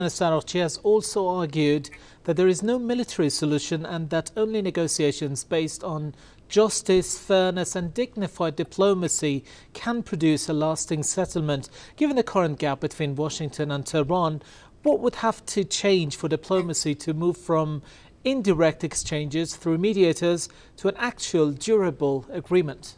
Sarokchi has also argued that there is no military solution and that only negotiations based on justice, fairness and dignified diplomacy can produce a lasting settlement. Given the current gap between Washington and Tehran, what would have to change for diplomacy to move from indirect exchanges through mediators to an actual durable agreement?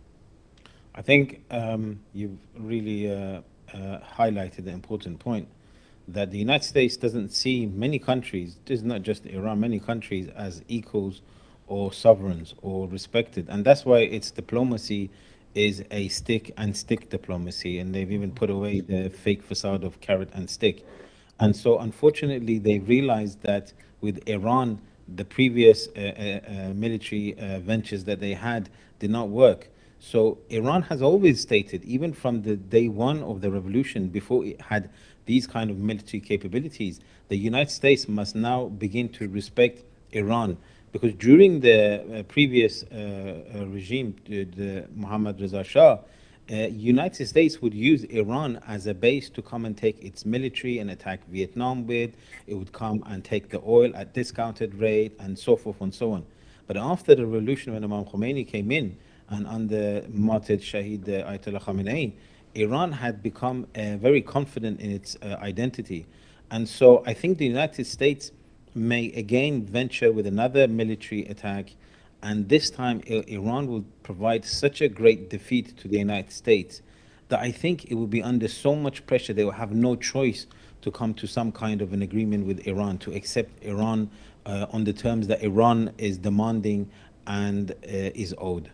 I think you've really highlighted the important point that the United States doesn't see many countries, this is not just Iran, many countries as equals or sovereigns or respected. And that's why its diplomacy is a stick and stick diplomacy. And they've even put away the fake facade of carrot and stick. And so, unfortunately, they realized that with Iran, the previous military ventures that they had did not work. So Iran has always stated, even from the day one of the revolution, before it had these kind of military capabilities, the United States must now begin to respect Iran. Because during the previous regime, the Mohammad Reza Shah, United States would use Iran as a base to come and take its military and attack Vietnam with. It would come and take the oil at discounted rate and so forth and so on. But after the revolution, when Imam Khomeini came in, and under martyred Shahid Ayatollah Khamenei, Iran had become very confident in its identity. And so I think the United States may again venture with another military attack, and this time Iran will provide such a great defeat to the United States that I think it will be under so much pressure they will have no choice to come to some kind of an agreement with Iran, to accept Iran on the terms that Iran is demanding and is owed.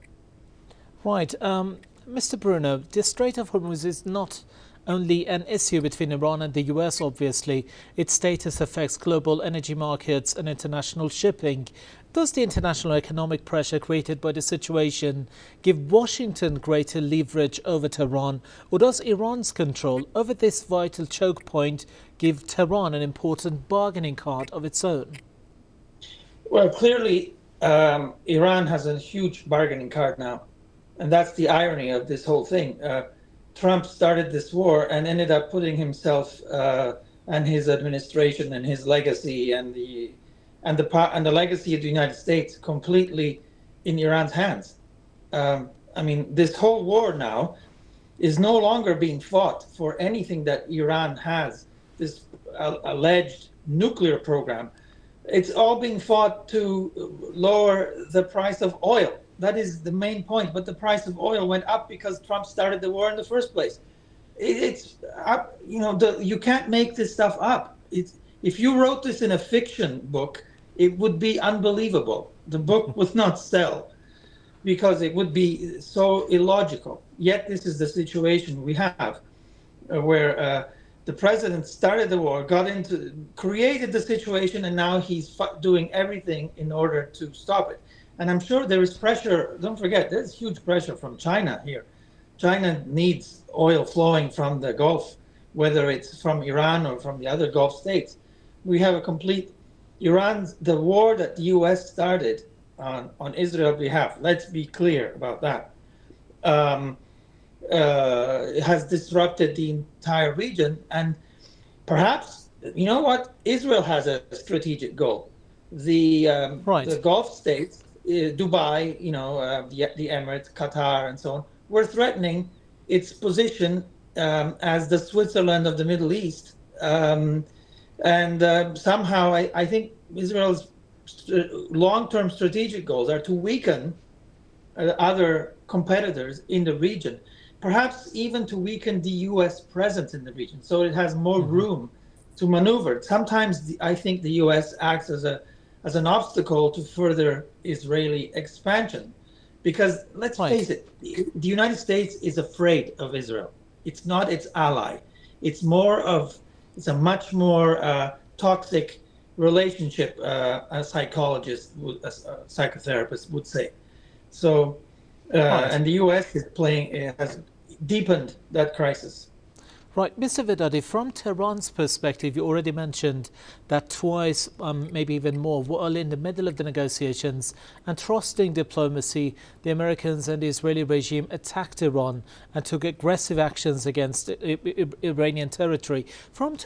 Right. Mr. Bruno, the Strait of Hormuz is not only an issue between Iran and the US, obviously. Its status affects global energy markets and international shipping. Does the international economic pressure created by the situation give Washington greater leverage over Tehran, or does Iran's control over this vital choke point give Tehran an important bargaining card of its own? Well, clearly, Iran has a huge bargaining card now. And that's the irony of this whole thing. Trump started this war and ended up putting himself and his administration and his legacy and the legacy of the United States completely in Iran's hands. I mean, this whole war now is no longer being fought for anything that Iran has, this alleged nuclear program. It's all being fought to lower the price of oil. That is the main point. But the price of oil went up because Trump started the war in the first place. It's up, you can't make this stuff up. If you wrote this in a fiction book, it would be unbelievable. The book would not sell because it would be so illogical. Yet this is the situation we have, where the president started the war, created the situation, and now he's doing everything in order to stop it. And I'm sure there is pressure. Don't forget, there's huge pressure from China here. China needs oil flowing from the Gulf, whether it's from Iran or from the other Gulf states. We have a complete the war that the U.S. started on Israel's behalf, let's be clear about that, has disrupted the entire region. And perhaps, Israel has a strategic goal. The Gulf states, Dubai, the Emirates, Qatar, and so on, were threatening its position as the Switzerland of the Middle East. Somehow, I think Israel's long-term strategic goals are to weaken other competitors in the region, perhaps even to weaken the U.S. presence in the region, so it has more room to maneuver. Sometimes I think the U.S. acts as an obstacle to further Israeli expansion. Because let's face it, the United States is afraid of Israel. It's not its ally. It's a much more toxic relationship, a psychotherapist would say. So, and the U.S. has deepened that crisis. Right, Mr. Vedadi, from Tehran's perspective, you already mentioned that twice, maybe even more, while in the middle of the negotiations and trusting diplomacy, the Americans and the Israeli regime attacked Iran and took aggressive actions against Iranian territory. From